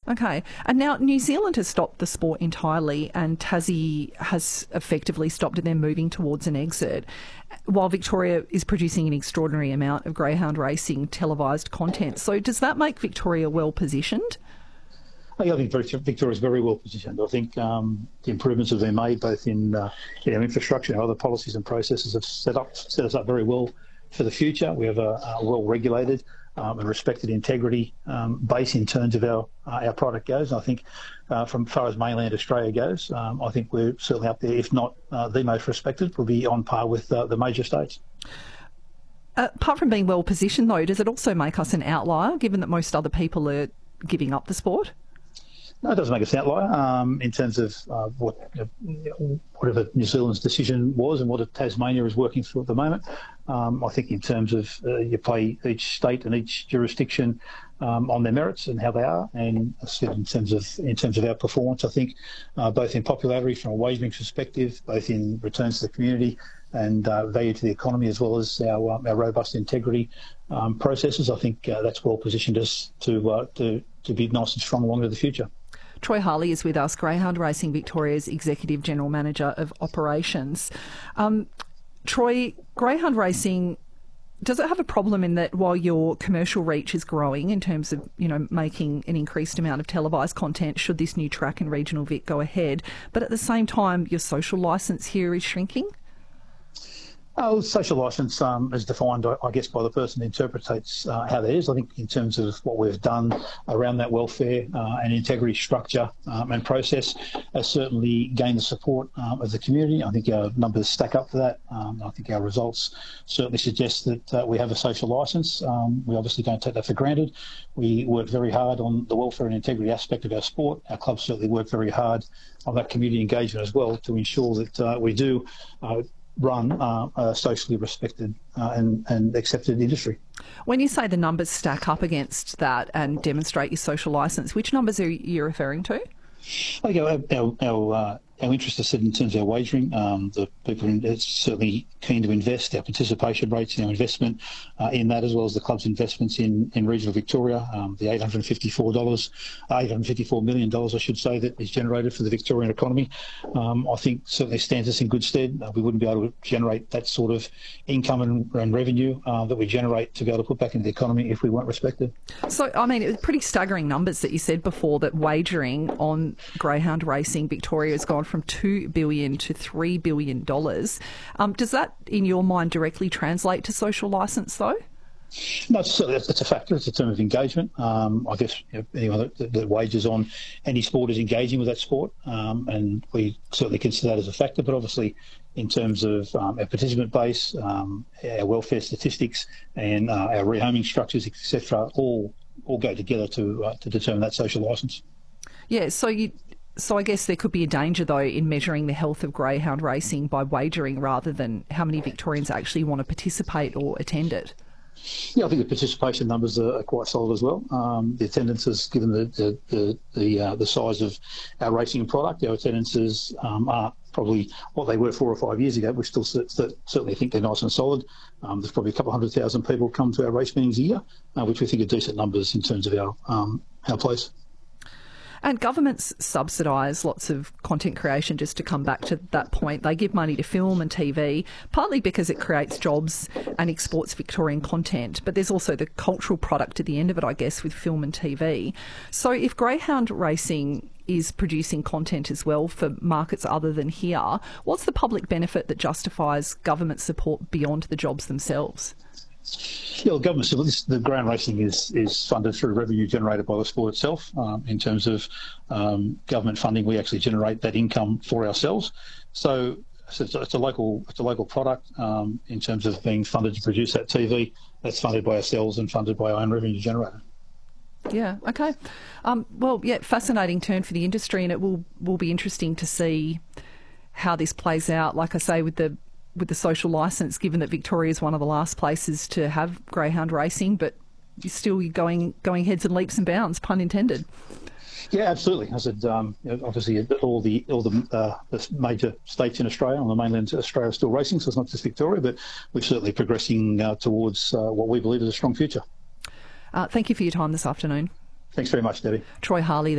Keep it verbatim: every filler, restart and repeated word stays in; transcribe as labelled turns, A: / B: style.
A: Okay. And now New Zealand has stopped the sport entirely, and Tassie has effectively stopped it. They're moving towards an exit, while Victoria is producing an extraordinary amount of greyhound racing televised content. So does that make Victoria well positioned?
B: I think Victoria is very well positioned. I think um, the improvements have been made both in, uh, in our infrastructure and other policies and processes have set up set us up very well for the future. We have a, a well-regulated um, and respected integrity um, base in terms of our uh, our product goes. And I think uh, from as far as mainland Australia goes, um, I think we're certainly up there, if not uh, the most respected. We'll be on par with uh, the major states.
A: Uh, apart from being well positioned, though, does it also make us an outlier, given that most other people are giving up the sport?
B: No, it doesn't make us an outlier um, in terms of uh, what you know, whatever New Zealand's decision was and what Tasmania is working through at the moment. Um, I think in terms of uh, you play each state and each jurisdiction um, on their merits and how they are, and I said in terms of in terms of our performance, I think uh, both in popularity from a wagering perspective, both in returns to the community and uh, value to the economy, as well as our, um, our robust integrity um, processes, I think uh, that's well positioned us to uh, to to be nice and strong along into the future.
A: Troy Harley is with us, Greyhound Racing Victoria's Executive General Manager of Operations. Um, Troy, Greyhound Racing, does it have a problem in that while your commercial reach is growing in terms of, you know, making an increased amount of televised content should this new track in Regional Vic go ahead, but at the same time your social licence here is shrinking?
B: Oh, social licence um, is defined, I guess, by the person who interprets uh, how that is. I think in terms of what we've done around that welfare uh, and integrity structure um, and process has certainly gained the support um, of the community. I think our numbers stack up for that. Um, I think our results certainly suggest that uh, we have a social licence. Um, we obviously don't take that for granted. We work very hard on the welfare and integrity aspect of our sport. Our clubs certainly work very hard on that community engagement as well to ensure that uh, we do uh, run uh, a socially respected uh, and, and accepted industry.
A: When you say the numbers stack up against that and demonstrate your social licence, which numbers are you referring to?
B: I think our, our, our, uh, our interest is set in terms of our wagering. Um, the people are certainly keen to invest. Our participation rates and our investment uh, in that, as well as the club's investments in, in regional Victoria, um, the eight hundred fifty-four dollars, eight hundred fifty-four million dollars, I should say, that is generated for the Victorian economy, um, I think certainly stands us in good stead. Uh, we wouldn't be able to generate that sort of income and, and revenue uh, that we generate to be able to put back into the economy if we weren't respected.
A: So, I mean, it was pretty staggering numbers that you said before, that wagering on greyhound racing Victoria has gone from two billion dollars to three billion dollars. Um, does that, in your mind, directly translate to social licence, though?
B: No, it's, it's a factor. It's a term of engagement. Um, I guess you know, anyone that, that wagers on any sport is engaging with that sport, um, and we certainly consider that as a factor. But obviously, in terms of um, our participant base, um, our welfare statistics, and uh, our rehoming structures, et cetera, all all go together to uh, to determine that social licence.
A: Yeah. So you. So I guess there could be a danger, though, in measuring the health of greyhound racing by wagering rather than how many Victorians actually want to participate or attend it.
B: Yeah, I think the participation numbers are quite solid as well. Um, the attendances, given the the the, the, uh, the size of our racing product, our attendances um, are probably what they were four or five years ago. We still certainly think they're nice and solid. Um, there's probably a couple of hundred thousand people come to our race meetings a year, uh, which we think are decent numbers in terms of our um, our place.
A: And governments subsidise lots of content creation, just to come back to that point. They give money to film and T V, partly because it creates jobs and exports Victorian content, but there's also the cultural product at the end of it, I guess, with film and T V. So if greyhound racing is producing content as well for markets other than here, what's the public benefit that justifies government support beyond the jobs themselves?
B: Yeah, well, government support, this, the greyhound racing is, is funded through revenue generated by the sport itself. Um, in terms of um, government funding, we actually generate that income for ourselves. So, so it's, it's a local it's a local product um, in terms of being funded to produce that T V. That's funded by ourselves and funded by our own revenue generated.
A: Yeah, okay. Um, well, yeah, fascinating turn for the industry, and it will, will be interesting to see how this plays out, like I say, with the with the social licence, given that Victoria is one of the last places to have greyhound racing, but you're still going going heads and leaps and bounds, pun intended.
B: Yeah, absolutely. I said, um, obviously, all the all the, uh, the major states in Australia, on the mainland Australia, are still racing, so it's not just Victoria, but we're certainly progressing uh, towards uh, what we believe is a strong future.
A: Uh, thank you for your time this afternoon.
B: Thanks very much, Debbie.
A: Troy Harley.